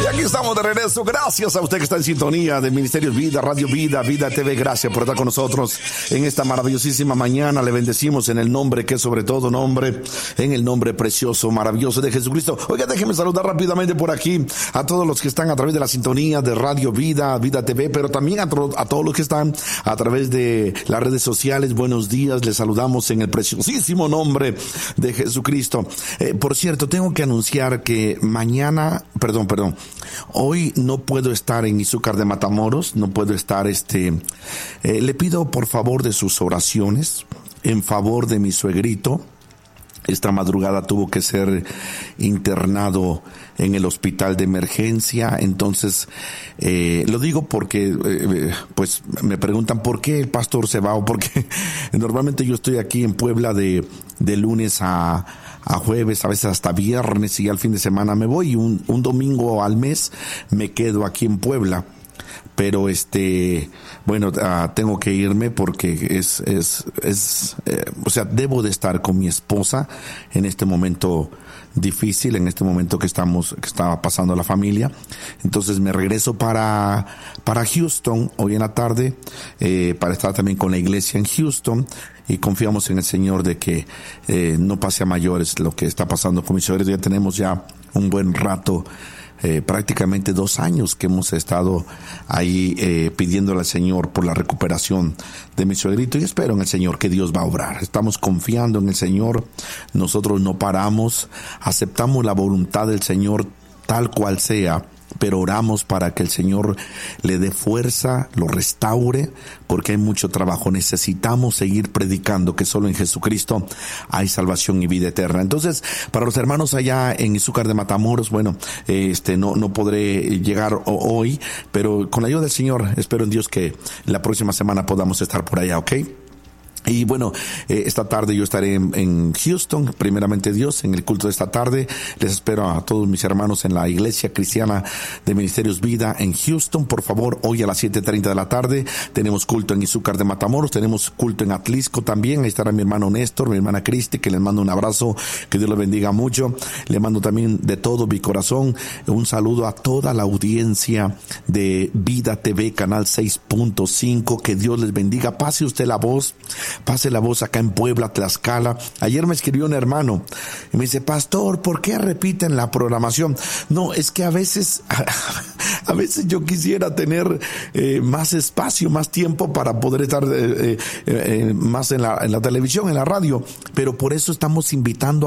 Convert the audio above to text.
aquí estamos de regreso. Gracias a usted que está en sintonía de Ministerios Vida, Radio Vida, Vida TV. Gracias por estar con nosotros en esta maravillosísima mañana. Le bendecimos en el nombre que es sobre todo nombre, en el nombre precioso, maravilloso de Jesucristo. Oiga, déjeme saludar rápidamente por aquí a todos los que están a través de la sintonía de Radio Vida, Vida TV, pero también a todos los que están a través de las redes sociales. Buenos días, les saludamos en el preciosísimo nombre de Jesucristo. Por cierto, tengo que anunciar que hoy no puedo estar en Izúcar de Matamoros, no puedo estar, le pido por favor de sus oraciones en favor de mi suegrito. Esta madrugada tuvo que ser internado en el hospital de emergencia. Entonces, lo digo porque, pues me preguntan por qué el pastor se va o porque normalmente yo estoy aquí en Puebla de lunes a jueves, a veces hasta viernes, y al fin de semana me voy, y un domingo al mes me quedo aquí en Puebla. Pero tengo que irme porque debo de estar con mi esposa en este momento difícil, en este momento que estaba pasando la familia. Entonces me regreso para Houston hoy en la tarde, para estar también con la iglesia en Houston. Y confiamos en el Señor de que no pase a mayores lo que está pasando con mis suegros. Ya tenemos ya un buen rato, prácticamente 2 años que hemos estado ahí pidiéndole al Señor por la recuperación de mi suegrito, y espero en el Señor que Dios va a obrar. Estamos confiando en el Señor, nosotros no paramos, aceptamos la voluntad del Señor tal cual sea, pero oramos para que el Señor le dé fuerza, lo restaure, porque hay mucho trabajo. Necesitamos seguir predicando que solo en Jesucristo hay salvación y vida eterna. Entonces, para los hermanos allá en Izúcar de Matamoros, no podré llegar hoy, pero con la ayuda del Señor, espero en Dios que la próxima semana podamos estar por allá, ¿ok? Y esta tarde yo estaré en Houston, primeramente Dios, en el culto de esta tarde. Les espero a todos mis hermanos en la Iglesia Cristiana de Ministerios Vida en Houston. Por favor, hoy a las 7:30 de la tarde tenemos culto en Izúcar de Matamoros, tenemos culto en Atlisco también. Ahí estará mi hermano Néstor, mi hermana Cristi, que les mando un abrazo, que Dios les bendiga mucho. Le mando también de todo mi corazón un saludo a toda la audiencia de Vida TV, canal 6.5, que Dios les bendiga. Pase usted la voz acá en Puebla, Tlaxcala. Ayer me escribió un hermano y me dice: pastor, ¿por qué repiten la programación? No, es que a veces yo quisiera tener más espacio, más tiempo para poder estar más en la televisión, en la radio, pero por eso estamos invitando